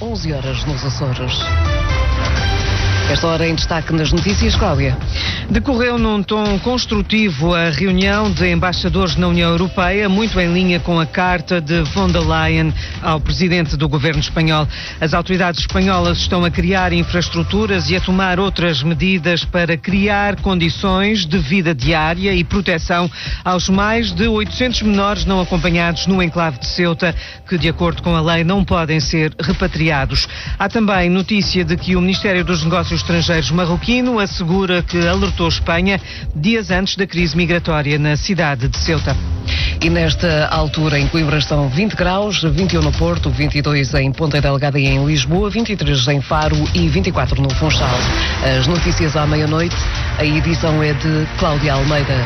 11 horas nos Açores. Esta hora em destaque nas notícias, Cláudia. Decorreu num tom construtivo a reunião de embaixadores na União Europeia, muito em linha com a carta de von der Leyen ao presidente do governo espanhol. As autoridades espanholas estão a criar infraestruturas e a tomar outras medidas para criar condições de vida diária e proteção aos mais de 800 menores não acompanhados no enclave de Ceuta, que, de acordo com a lei, não podem ser repatriados. Há também notícia de que o Ministério dos Negócios Estrangeiros marroquino assegura que alertou Espanha dias antes da crise migratória na cidade de Ceuta. E nesta altura em Coimbra estão 20 graus, 21 no Porto, 22 em Ponta Delgada e em Lisboa, 23 em Faro e 24 no Funchal. As notícias à meia-noite, a edição é de Cláudia Almeida.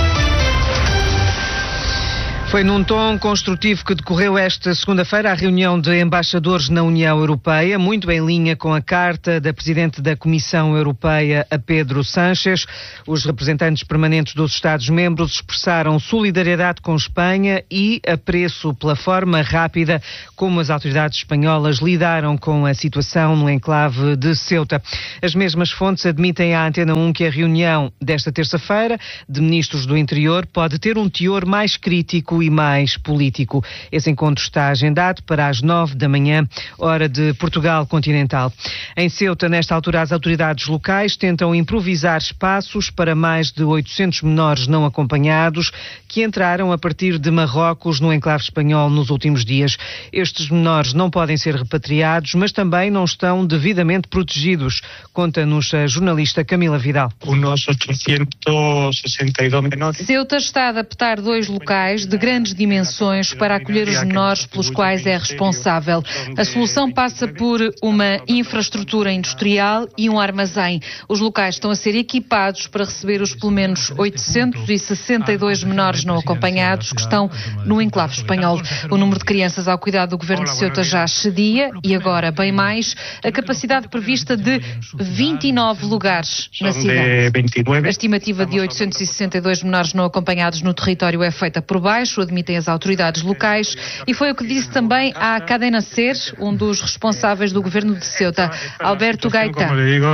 Foi num tom construtivo que decorreu esta segunda-feira a reunião de embaixadores na União Europeia, muito em linha com a carta da Presidente da Comissão Europeia, a Pedro Sánchez. Os representantes permanentes dos Estados-membros expressaram solidariedade com Espanha e apreço pela forma rápida como as autoridades espanholas lidaram com a situação no enclave de Ceuta. As mesmas fontes admitem à Antena 1 que a reunião desta terça-feira de ministros do Interior pode ter um teor mais crítico e mais político. Esse encontro está agendado para as 9 da manhã, hora de Portugal continental. Em Ceuta, nesta altura, as autoridades locais tentam improvisar espaços para mais de 800 menores não acompanhados que entraram a partir de Marrocos no enclave espanhol nos últimos dias. Estes menores não podem ser repatriados, mas também não estão devidamente protegidos, conta-nos a jornalista Camila Vidal. Uns 862 menores. Ceuta está a adaptar 2 locais de grandes dimensões para acolher os menores pelos quais é responsável. A solução passa por uma infraestrutura industrial e um armazém. Os locais estão a ser equipados para receber os pelo menos 862 menores não acompanhados que estão no enclave espanhol. O número de crianças ao cuidado do governo de Ceuta já excedia e agora bem mais a capacidade prevista de 29 lugares na cidade. A estimativa de 862 menores não acompanhados no território é feita por baixo, admitem as autoridades locais, e foi o que disse também à Cadena SER, um dos responsáveis do governo de Ceuta, Alberto Gaitán.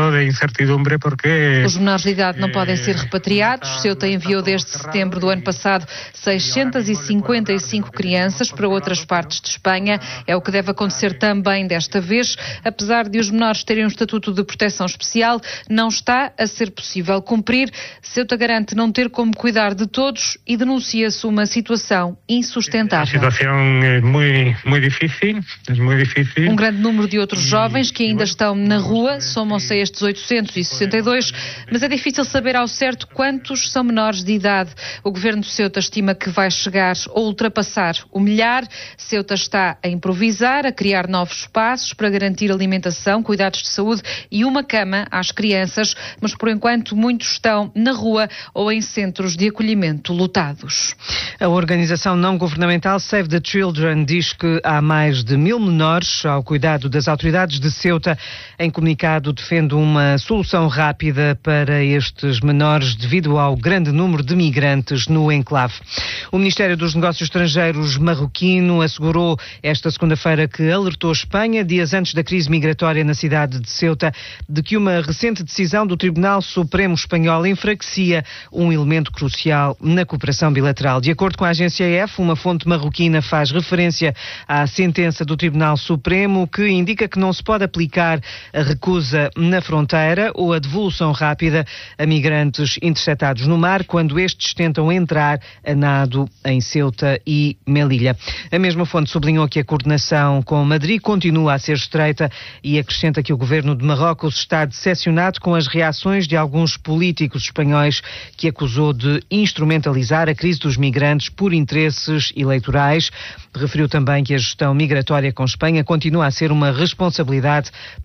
Os menores de idade não podem ser repatriados. Ceuta enviou desde setembro do ano passado 655 crianças para outras partes de Espanha. É o que deve acontecer também desta vez. Apesar de os menores terem um estatuto de proteção especial, não está a ser possível cumprir. Ceuta garante não ter como cuidar de todos e denuncia-se uma situação insustentável. A situação é muito difícil. Um grande número de outros jovens que ainda estão na rua somam-se a estes 862, mas é difícil saber ao certo quantos são menores de idade. O governo de Ceuta estima que vai chegar ou ultrapassar o milhar. Ceuta está a improvisar, a criar novos espaços para garantir alimentação, cuidados de saúde e uma cama às crianças, mas por enquanto muitos estão na rua ou em centros de acolhimento lotados. A organização não-governamental Save the Children diz que há mais de 1000 menores ao cuidado das autoridades de Ceuta. Em comunicado, defende uma solução rápida para estes menores devido ao grande número de migrantes no enclave. O Ministério dos Negócios Estrangeiros marroquino assegurou esta segunda-feira que alertou Espanha, dias antes da crise migratória na cidade de Ceuta, de que uma recente decisão do Tribunal Supremo Espanhol enfraquecia um elemento crucial na cooperação bilateral. De acordo com a agência EF, uma fonte marroquina faz referência à sentença do Tribunal Supremo que indica que não se pode aplicar a recusa na fronteira ou a devolução rápida a migrantes interceptados no mar quando estes tentam entrar a nado em Ceuta e Melilla. A mesma fonte sublinhou que a coordenação com Madrid continua a ser estreita e acrescenta que o governo de Marrocos está decepcionado com as reações de alguns políticos espanhóis que acusou de instrumentalizar a crise dos migrantes por interesses eleitorais. Referiu também que a gestão migratória com Espanha continua a ser uma responsabilidade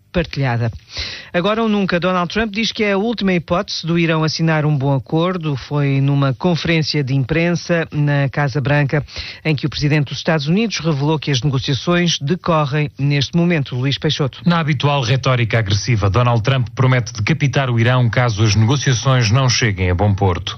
partilhada. Agora ou nunca, Donald Trump diz que é a última hipótese do Irão assinar um bom acordo. Foi numa conferência de imprensa na Casa Branca em que o presidente dos Estados Unidos revelou que as negociações decorrem neste momento. Luís Peixoto. Na habitual retórica agressiva, Donald Trump promete decapitar o Irão caso as negociações não cheguem a bom porto.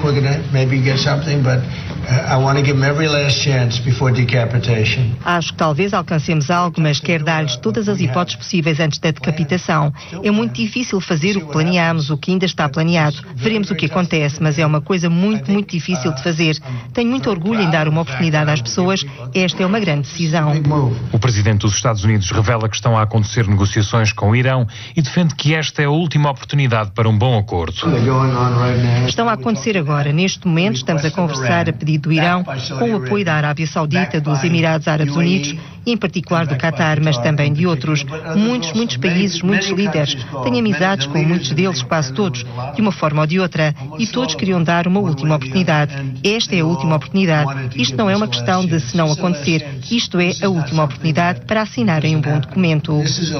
Acho que talvez alcancemos algo, mas quero dar-lhes todas as hipóteses possíveis antes da decapitação. É muito difícil fazer o que planeámos, o que ainda está planeado. Veremos o que acontece, mas é uma coisa muito, muito difícil de fazer. Tenho muito orgulho em dar uma oportunidade às pessoas. Esta é uma grande decisão. O presidente dos Estados Unidos revela que estão a acontecer negociações com o Irão e defende que esta é a última oportunidade para um bom acordo. Estão a acontecer agora. Neste momento estamos a conversar a pedido do Irão, com o apoio da Arábia Saudita, dos Emirados Árabes Unidos e em particular do Qatar, mas também de outros. Muitos países, muitos líderes. Tenho amizades com muitos deles, quase todos, de uma forma ou de outra, e todos queriam dar uma última oportunidade. Esta é a última oportunidade. Isto não é uma questão de se não acontecer. Isto é a última oportunidade para assinarem um bom documento.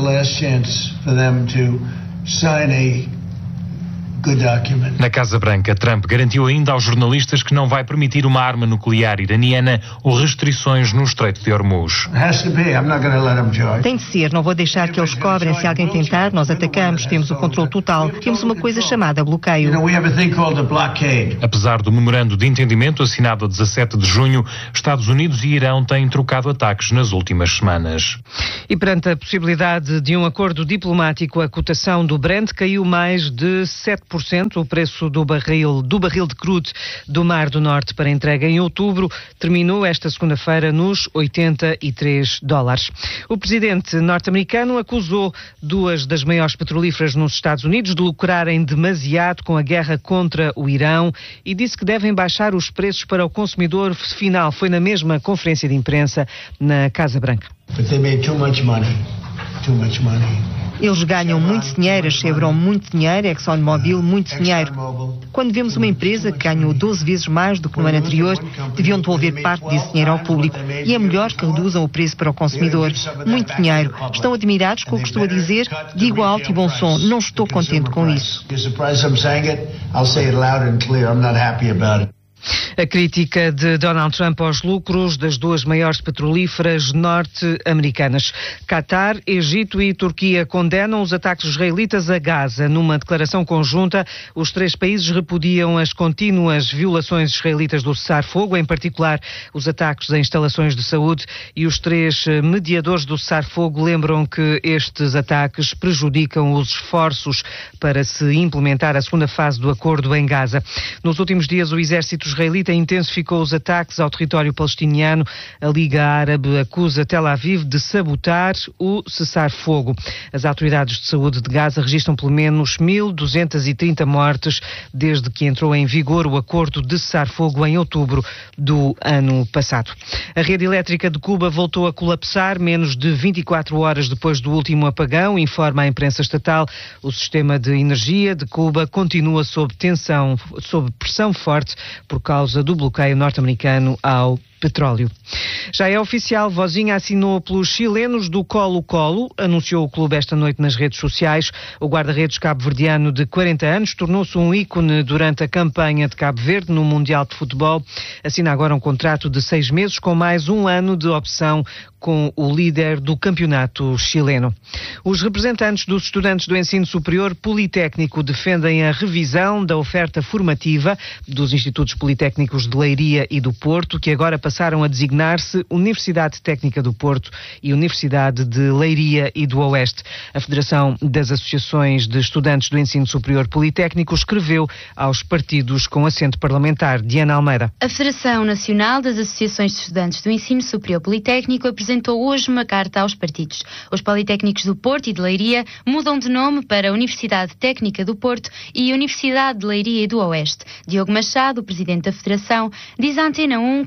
Na Casa Branca, Trump garantiu ainda aos jornalistas que não vai permitir uma arma nuclear iraniana ou restrições no Estreito de Hormuz. Tem de ser, não vou deixar que eles cobrem. Se alguém tentar, nós atacamos, temos o controle total. Temos uma coisa chamada bloqueio. Apesar do memorando de entendimento assinado a 17 de junho, Estados Unidos e Irão têm trocado ataques nas últimas semanas. E perante a possibilidade de um acordo diplomático, a cotação do Brent caiu mais de 7%. O preço do barril de crude do Mar do Norte para entrega em outubro terminou esta segunda-feira nos $83. O presidente norte-americano acusou duas das maiores petrolíferas nos Estados Unidos de lucrarem demasiado com a guerra contra o Irão e disse que devem baixar os preços para o consumidor final. Foi na mesma conferência de imprensa na Casa Branca. Eles ganham muito dinheiro, a Chevron muito dinheiro, a ExxonMobil muito dinheiro. Quando vemos uma empresa que ganhou 12 vezes mais do que no ano anterior, deviam devolver parte desse dinheiro ao público. E é melhor que reduzam o preço para o consumidor. Muito dinheiro. Estão admirados com o que estou a dizer? Digo alto e bom som, não estou contente com isso. A crítica de Donald Trump aos lucros das duas maiores petrolíferas norte-americanas. Qatar, Egito e Turquia condenam os ataques israelitas a Gaza. Numa declaração conjunta, os três países repudiam as contínuas violações israelitas do cessar-fogo, em particular os ataques a instalações de saúde, e os três mediadores do cessar-fogo lembram que estes ataques prejudicam os esforços para se implementar a segunda fase do acordo em Gaza. Nos últimos dias, o exército israelita intensificou os ataques ao território palestiniano. A Liga Árabe acusa Tel Aviv de sabotar o cessar-fogo. As autoridades de saúde de Gaza registram pelo menos 1.230 mortes desde que entrou em vigor o acordo de cessar-fogo em outubro do ano passado. A rede elétrica de Cuba voltou a colapsar menos de 24 horas depois do último apagão, informa a imprensa estatal. O sistema de energia de Cuba continua sob pressão forte por causa do bloqueio norte-americano ao petróleo. Já é oficial, Vozinha assinou pelos chilenos do Colo-Colo, anunciou o clube esta noite nas redes sociais. O guarda-redes cabo-verdiano de 40 anos tornou-se um ícone durante a campanha de Cabo Verde no Mundial de Futebol. Assina agora um contrato de 6 meses com mais um ano de opção com o líder do campeonato chileno. Os representantes dos estudantes do ensino superior politécnico defendem a revisão da oferta formativa dos institutos politécnicos de Leiria e do Porto, que agora passaram a designar-se Universidade Técnica do Porto e Universidade de Leiria e do Oeste. A Federação das Associações de Estudantes do Ensino Superior Politécnico escreveu aos partidos com assento parlamentar. Diana Almeida. A Federação Nacional das Associações de Estudantes do Ensino Superior Politécnico apresentou hoje uma carta aos partidos. Os Politécnicos do Porto e de Leiria mudam de nome para Universidade Técnica do Porto e Universidade de Leiria e do Oeste. Diogo Machado, o presidente da Federação, diz à Antena 1 que não concorda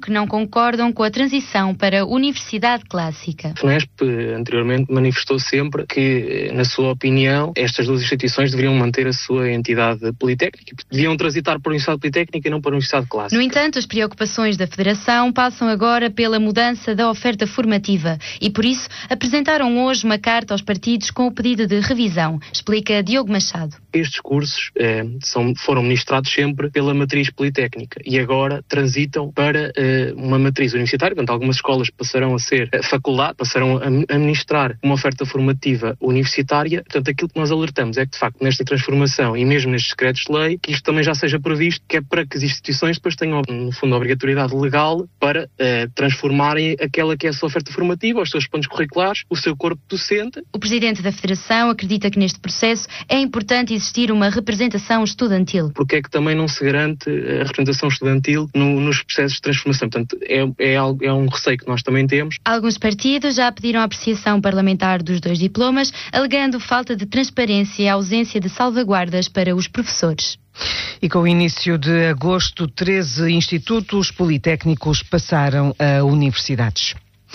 concordam com a transição para a Universidade Clássica. A FNESP anteriormente manifestou sempre que, na sua opinião, estas duas instituições deveriam manter a sua entidade politécnica, deviam transitar para a Universidade Politécnica e não para a Universidade Clássica. No entanto, as preocupações da Federação passam agora pela mudança da oferta formativa e, por isso, apresentaram hoje uma carta aos partidos com o pedido de revisão, explica Diogo Machado. Estes cursos foram ministrados sempre pela matriz politécnica e agora transitam para uma matriz universitária. Portanto, algumas escolas passarão a ser faculdade, passarão a ministrar uma oferta formativa universitária. Portanto, aquilo que nós alertamos é que, de facto, nesta transformação e mesmo nestes decretos de lei, que isto também já seja previsto, que é para que as instituições depois tenham, no fundo, a obrigatoriedade legal para transformarem aquela que é a sua oferta formativa, os seus planos curriculares, o seu corpo docente. O presidente da Federação acredita que neste processo é importante existir uma representação estudantil. Porque é que também não se garante a representação estudantil nos processos de transformação? Portanto, é um receio que nós também temos. Alguns partidos já pediram a apreciação parlamentar dos 2 diplomas, alegando falta de transparência e ausência de salvaguardas para os professores. E com o início de agosto, 13 institutos politécnicos passaram a universidades.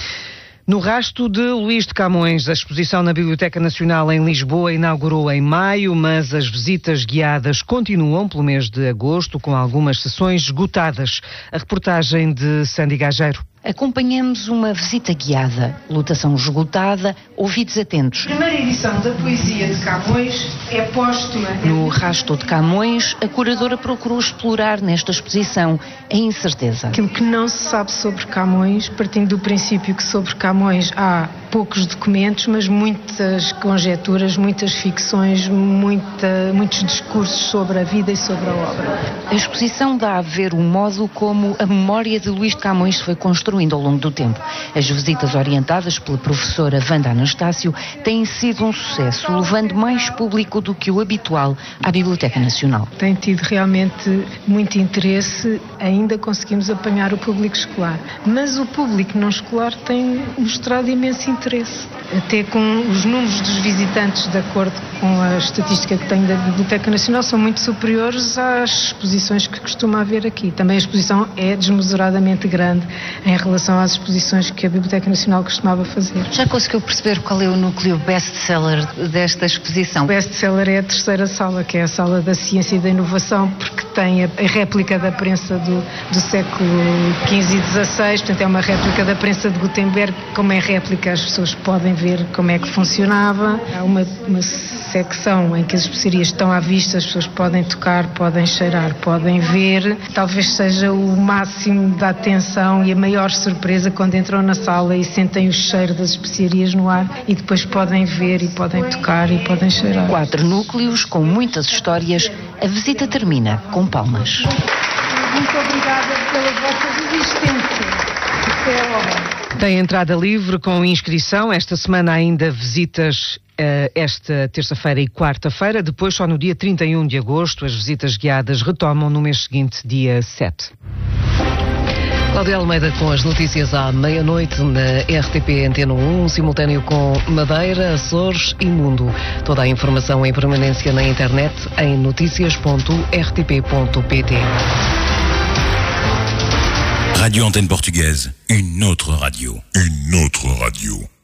No rasto de Luís de Camões, a exposição na Biblioteca Nacional em Lisboa inaugurou em maio, mas as visitas guiadas continuam pelo mês de agosto, com algumas sessões esgotadas. A reportagem de Sandy Gageiro. Acompanhamos uma visita guiada, lotação esgotada, ouvidos atentos. A primeira edição da Poesia de Camões é póstuma. No rasto de Camões, a curadora procurou explorar nesta exposição a incerteza. Aquilo que não se sabe sobre Camões, partindo do princípio que sobre Camões há poucos documentos, mas muitas conjecturas, muitas ficções, muitos discursos sobre a vida e sobre a obra. A exposição dá a ver o modo como a memória de Luís de Camões foi construída ao longo do tempo. As visitas orientadas pela professora Wanda Anastácio têm sido um sucesso, levando mais público do que o habitual à Biblioteca Nacional. Tem tido realmente muito interesse, ainda conseguimos apanhar o público escolar, mas o público não escolar tem mostrado imenso interesse. Até com os números dos visitantes, de acordo com a estatística que tenho da Biblioteca Nacional, são muito superiores às exposições que costuma haver aqui. Também a exposição é desmesuradamente grande em relação às exposições que a Biblioteca Nacional costumava fazer. Já conseguiu perceber qual é o núcleo best-seller desta exposição? O best-seller é a terceira sala, que é a sala da ciência e da inovação, porque tem a réplica da prensa do século XV e XVI, portanto é uma réplica da prensa de Gutenberg. Como é réplica, as pessoas podem ver como é que funcionava. Há uma secção em que as especiarias estão à vista, as pessoas podem tocar, podem cheirar, podem ver. Talvez seja o máximo da atenção e a maior surpresa quando entram na sala e sentem o cheiro das especiarias no ar e depois podem ver e podem tocar e podem cheirar. 4 núcleos com muitas histórias. A visita termina com palmas. Muito obrigada pela vossa resistência. Até a hora. Tem entrada livre com inscrição. Esta semana ainda visitas esta terça-feira e quarta-feira. Depois, só no dia 31 de agosto, as visitas guiadas retomam no mês seguinte, dia 7. Cláudia Almeida com as notícias à meia-noite na RTP Antena 1, simultâneo com Madeira, Açores e Mundo. Toda a informação em permanência na internet em noticias.rtp.pt. Radio Antenne Portugaise, une autre radio. Une autre radio.